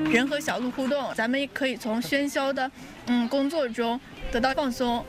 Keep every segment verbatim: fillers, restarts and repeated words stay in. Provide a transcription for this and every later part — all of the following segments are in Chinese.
人和小鹿互动，咱们也可以从喧嚣的嗯工作中得到放松。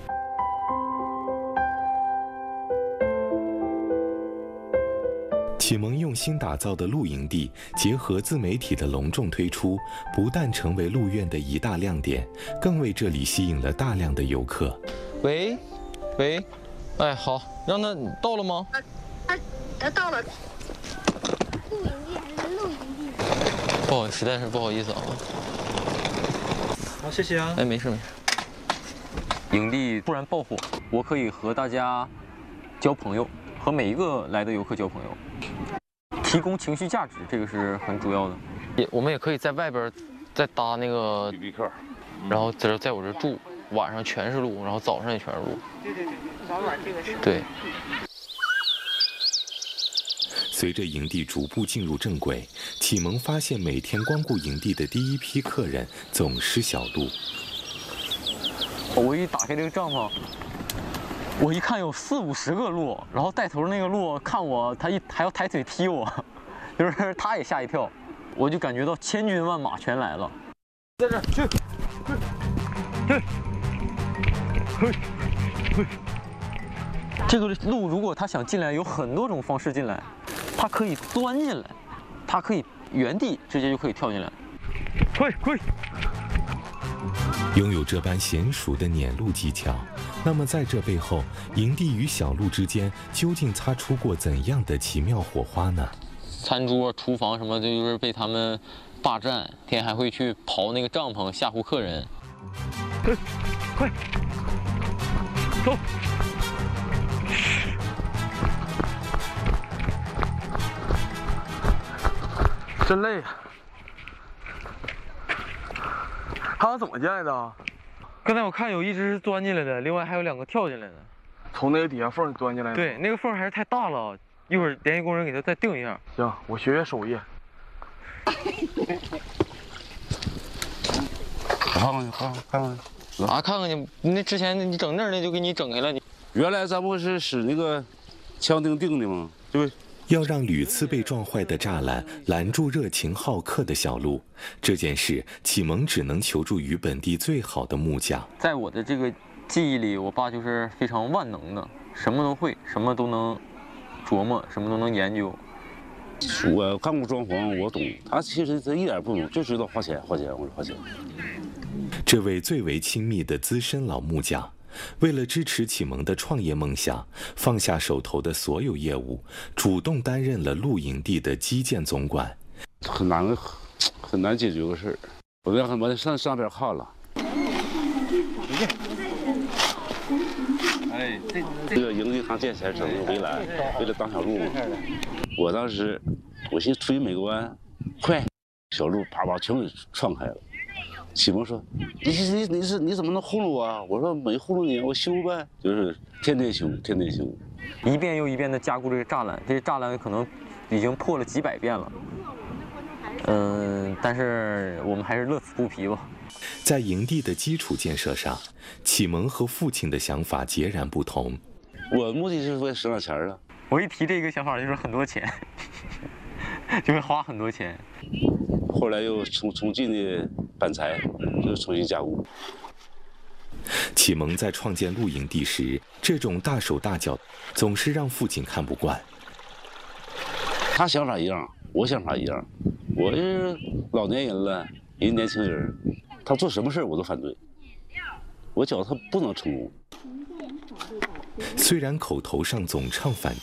启蒙用心打造的露营地，结合自媒体的隆重推出，不但成为鹿苑的一大亮点，更为这里吸引了大量的游客。 喂，喂，哎，好，让他到了吗？ 他他到了。露营地还是露营地？ 不好，实在是不好意思啊。 好，谢谢啊。 哎，没事没事。营地突然爆火，我可以和大家交朋友，和每一个来的游客交朋友。提供情绪价值，这个是很主要的。也，我们也可以在外边再搭那个 B B 客，然后在这在我这住，晚上全是鹿，然后早上也全是鹿。 对对对，早晚这个是。 对。 随着营地逐步进入正轨，启蒙发现每天光顾营地的第一批客人总是小鹿。 我一打开这个帐篷。我一看有四五十个鹿，然后带头那个鹿看我，他一还要抬腿踢我，就是他也吓一跳，我就感觉到千军万马全来了。 在这去，去，去，去。 这个鹿如果它想进来，有很多种方式进来，它可以钻进来，它可以原地直接就可以跳进来。 快快！ 拥有这般娴熟的撵鹿技巧，那么在这背后，营地与小鹿之间究竟擦出过怎样的奇妙火花呢？ 餐桌、厨房什么的，就是被他们霸占，天天还会去刨那个帐篷吓唬客人。 快，走！真累啊！他怎么进来的？ 刚才我看有一只是钻进来的，另外还有两个跳进来的。 从那个底下缝钻进来的？ 对，那个缝还是太大了，一会儿联系工人给他再定一下。 行，我学学手艺。 看看看看看啊，看看你，那之前你整那儿的就给你整开了。你原来咱不是使那个枪钉钉的吗？对不对？ 要让屡次被撞坏的栅栏拦住热情好客的小鹿，这件事启蒙只能求助于本地最好的木匠。 在我的这个记忆里，我爸就是非常万能的，什么都会，什么都能琢磨，什么都能研究。 我干过装潢，我懂。他其实他一点不懂，就知道花钱花钱，我说花钱。 这位最为亲密的资深老木匠，为了支持启蒙的创业梦想，放下手头的所有业务，主动担任了露营地的基建总管。 很难，很难解决个事儿。我在我上上边看了。 哎，这这个营地刚建起来整个围栏，为了挡小鹿嘛。我当时我寻思出去美国湾，快，小鹿啪啪全给撞开了。启蒙说：“你你你是你怎么能糊弄我啊？”我说：“没糊弄你，我修呗，就是天天修，天天修， 一遍又一遍的加固这个栅栏，这些栅栏可能已经破了几百遍了。嗯，但是我们还是乐此不疲吧。” 在营地的基础建设上，启蒙和父亲的想法截然不同。 我目的是为了省点钱啊。 我一提这个想法就是很多钱，就会花很多钱。 后来又重重进的板材，就重新加固。 启蒙在创建露营地时，这种大手大脚总是让父亲看不惯。 他想法一样，我想法一样。我是老年人了，人年轻人，他做什么事我都反对。我觉得他不能成功。 虽然口头上总唱反